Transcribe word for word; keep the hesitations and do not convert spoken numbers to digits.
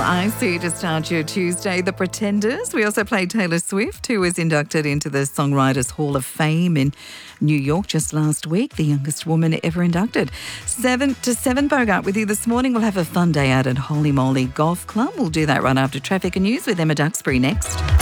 I See to start your Tuesday. The Pretenders. We also played Taylor Swift, who was inducted into the Songwriters Hall of Fame in New York just last week, the youngest woman ever inducted. Seven to seven, Bogart with you this morning. We'll have a fun day out at Holy Moly Golf Club. We'll do that right after traffic and news with Emma Duxbury next.